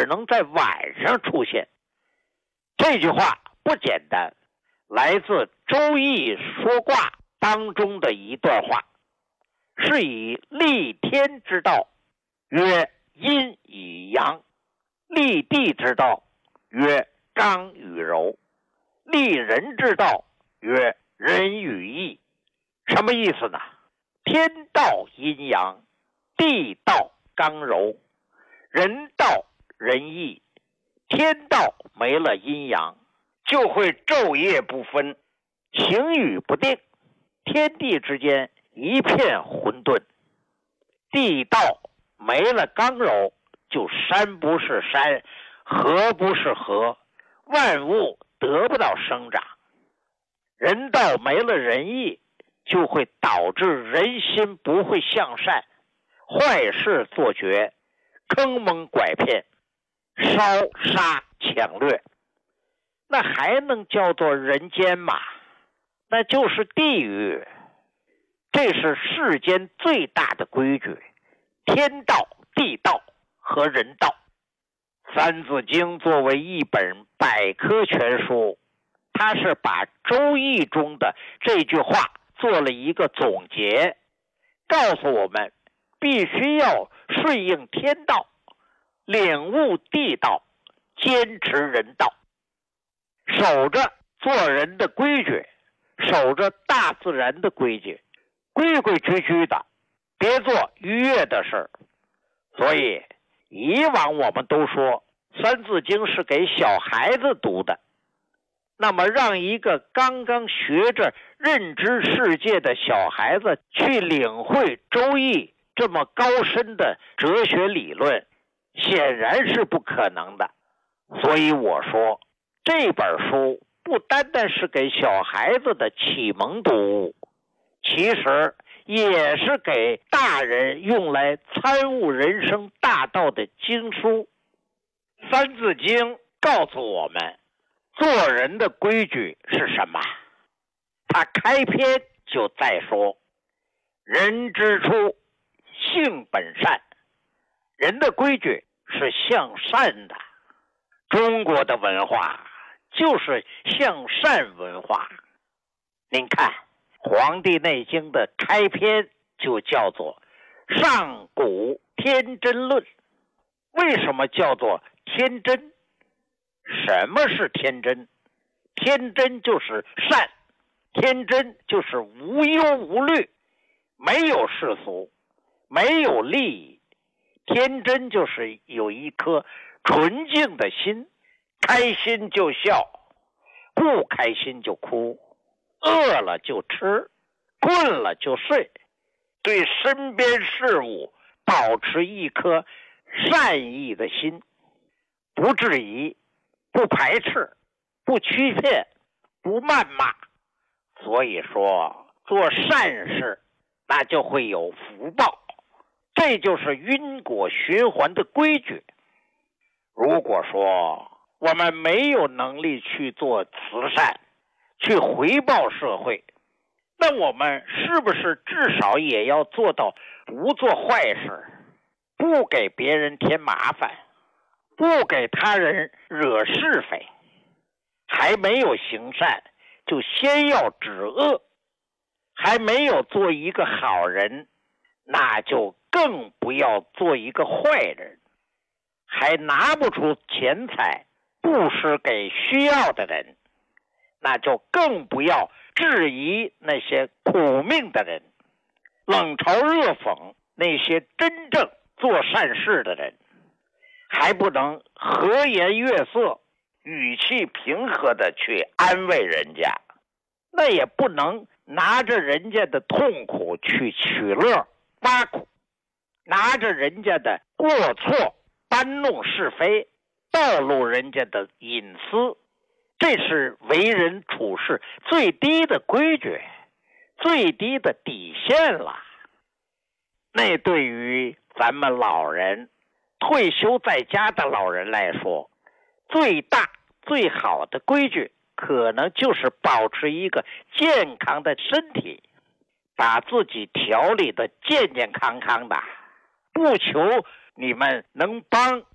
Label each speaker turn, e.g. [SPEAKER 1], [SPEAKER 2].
[SPEAKER 1] 能在晚上出现。这句话不简单，来自《周易》说卦当中的一段话，是以立天之道，曰阴与阳；立地之道，曰刚与柔；立人之道，曰仁与义。什么意思呢？天道阴阳，地道刚柔，人道仁义。天道没了阴阳，就会昼夜不分，晴雨不定，天地之间一片混沌。地道没了刚柔，就山不是山，河不是河，万物得不到生长。人道没了仁义，就会导致人心不会向善，坏事做绝，坑蒙拐骗，烧杀抢掠。那还能叫做人间吗？那就是地狱。这是世间最大的规矩，天道、地道和人道。三字经作为一本百科全书，它是把周易中的这句话做了一个总结，告诉我们必须要顺应天道，领悟地道，坚持人道，守着做人的规矩，守着大自然的规矩，规规矩矩的，别做逾越的事。所以以往我们都说三字经是给小孩子读的，那么让一个刚刚学着认知世界的小孩子去领会周易这么高深的哲学理论，显然是不可能的。所以我说，这本书不单单是给小孩子的启蒙读物，其实也是给大人用来参悟人生大道的经书。三字经告诉我们做人的规矩是什么。他开篇就在说，人之初性本善，人的规矩是向善的。中国的文化就是向善文化。您看《黄帝内经》的开篇就叫做上古天真论。为什么叫做天真？什么是天真？天真就是善，天真就是无忧无虑，没有世俗，没有利益。天真就是有一颗纯净的心，开心就笑，不开心就哭，饿了就吃，困了就睡，对身边事物保持一颗善意的心，不质疑，不排斥，不欺骗，不谩骂。所以说做善事那就会有福报，这就是因果循环的规矩。如果说我们没有能力去做慈善，去回报社会，那我们是不是至少也要做到不做坏事，不给别人添麻烦，不给他人惹是非？还没有行善，就先要止恶；还没有做一个好人，那就更不要做一个坏人。还拿不出钱财布施给需要的人，那就更不要质疑那些苦命的人，冷嘲热讽那些真正做善事的人。还不能和颜悦色，语气平和的去安慰人家，那也不能拿着人家的痛苦去取乐挖苦，拿着人家的过错搬弄是非，暴露人家的隐私。这是为人处事最低的规矩，最低的底线了。那对于咱们老人，退休在家的老人来说，最大最好的规矩可能就是保持一个健康的身体，把自己调理的健健康康的。不求你们能帮